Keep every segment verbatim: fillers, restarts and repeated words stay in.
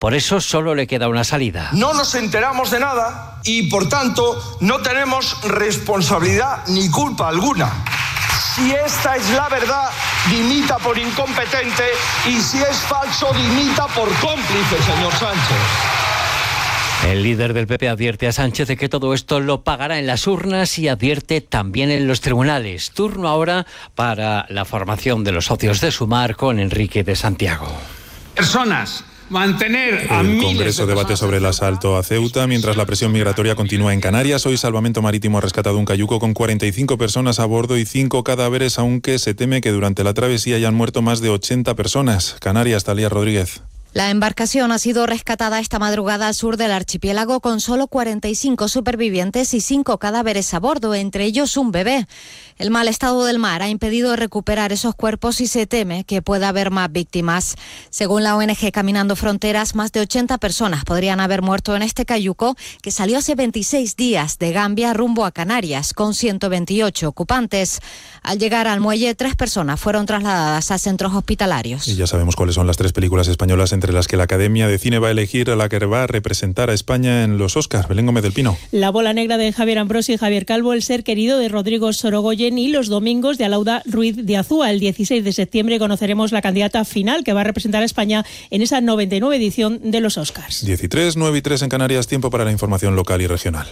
Por eso solo le queda una salida. No nos enteramos de nada y, por tanto, no tenemos responsabilidad ni culpa alguna. Si esta es la verdad, dimita por incompetente, y si es falso, dimita por cómplice, señor Sánchez. El líder del P P advierte a Sánchez de que todo esto lo pagará en las urnas y advierte también en los tribunales. Turno ahora para la formación de los socios de Sumar con Enrique de Santiago. Personas. Mantener a El Congreso debate sobre el asalto a Ceuta mientras la presión migratoria continúa en Canarias. Hoy Salvamento Marítimo ha rescatado un cayuco con cuarenta y cinco personas a bordo y cinco cadáveres, aunque se teme que durante la travesía hayan muerto más de ochenta personas. Canarias, Talía Rodríguez. La embarcación ha sido rescatada esta madrugada al sur del archipiélago con solo cuarenta y cinco supervivientes y cinco cadáveres a bordo, entre ellos un bebé. El mal estado del mar ha impedido recuperar esos cuerpos y se teme que pueda haber más víctimas. Según la O N G Caminando Fronteras, más de ochenta personas podrían haber muerto en este cayuco que salió hace veintiséis días de Gambia rumbo a Canarias con ciento veintiocho ocupantes. Al llegar al muelle, tres personas fueron trasladadas a centros hospitalarios. Y ya sabemos cuáles son las tres películas españolas entre las que la Academia de Cine va a elegir a la que va a representar a España en los Oscars. Belén Gómez del Pino. La bola negra de Javier Ambrosi y Javier Calvo, El ser querido de Rodrigo Sorogoyen y Los domingos de Alauda Ruiz de Azúa. El dieciséis de septiembre conoceremos la candidata final que va a representar a España en esa noventa y nueve edición de los Oscars. diez y tres, nueve y tres en Canarias, tiempo para la información local y regional.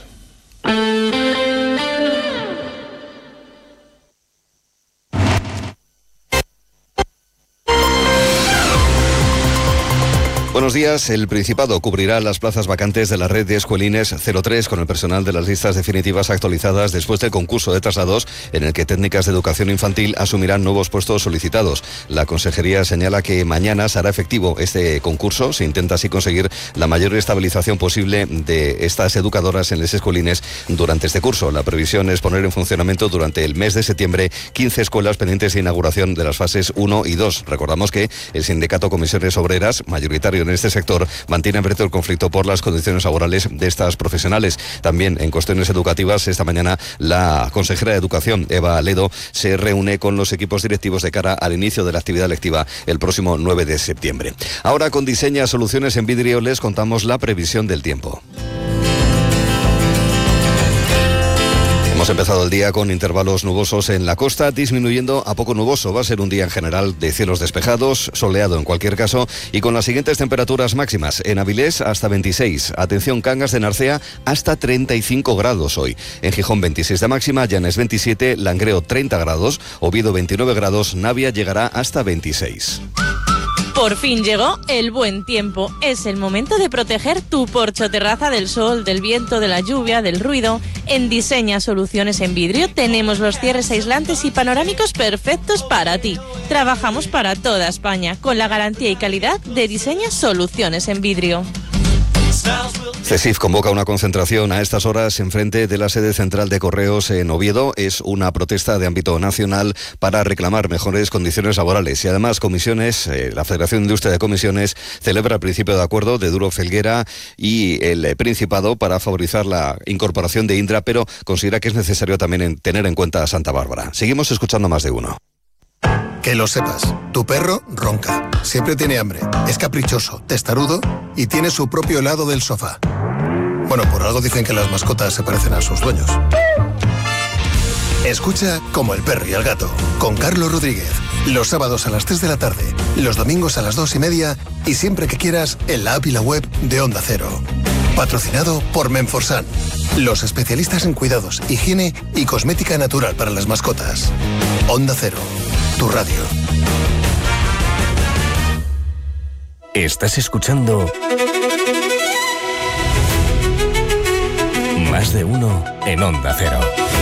Buenos días. El Principado cubrirá las plazas vacantes de la red de escuelines cero tres con el personal de las listas definitivas actualizadas después del concurso de traslados en el que técnicas de educación infantil asumirán nuevos puestos solicitados. La Consejería señala que mañana se hará efectivo este concurso. Se intenta así conseguir la mayor estabilización posible de estas educadoras en las escuelines durante este curso. La previsión es poner en funcionamiento durante el mes de septiembre quince escuelas pendientes de inauguración de las fases uno y dos. Recordamos que el sindicato Comisiones Obreras, mayoritario en este sector, mantiene abierto el conflicto por las condiciones laborales de estas profesionales. También en cuestiones educativas, esta mañana la consejera de Educación, Eva Ledo, se reúne con los equipos directivos de cara al inicio de la actividad lectiva el próximo nueve de septiembre. Ahora con Diseña Soluciones en Vidrio les contamos la previsión del tiempo. Hemos empezado el día con intervalos nubosos en la costa, disminuyendo a poco nuboso. Va a ser un día en general de cielos despejados, soleado en cualquier caso, y con las siguientes temperaturas máximas. En Avilés hasta veintiséis, atención, Cangas de Narcea hasta treinta y cinco grados hoy. En Gijón veintiséis de máxima, Llanes veintisiete, Langreo treinta grados, Oviedo veintinueve grados, Navia llegará hasta veintiséis. Por fin llegó el buen tiempo. Es el momento de proteger tu porche o terraza del sol, del viento, de la lluvia, del ruido. En Diseña Soluciones en Vidrio tenemos los cierres aislantes y panorámicos perfectos para ti. Trabajamos para toda España con la garantía y calidad de Diseña Soluciones en Vidrio. CESIF convoca una concentración a estas horas en frente de la sede central de Correos en Oviedo. Es una protesta de ámbito nacional para reclamar mejores condiciones laborales. Y además, Comisiones, eh, la Federación de Industria de Comisiones, celebra el principio de acuerdo de Duro Felguera y el Principado para favorizar la incorporación de Indra, pero considera que es necesario también en tener en cuenta a Santa Bárbara. Seguimos escuchando más de uno. Que lo sepas, tu perro ronca, siempre tiene hambre, es caprichoso, testarudo y tiene su propio lado del sofá. Bueno, por algo dicen que las mascotas se parecen a sus dueños. Escucha Como el perro y el gato, con Carlos Rodríguez, los sábados a las tres de la tarde, los domingos a las dos y media y siempre que quieras en la app y la web de Onda Cero. Patrocinado por Menforsan, los especialistas en cuidados, higiene y cosmética natural para las mascotas. Onda Cero, tu radio. Estás escuchando Más de Uno en Onda Cero.